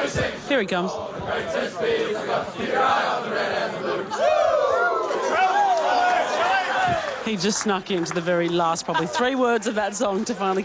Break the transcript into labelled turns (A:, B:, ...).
A: Here he comes. He just snuck into the very last, probably 3 words of that song to finally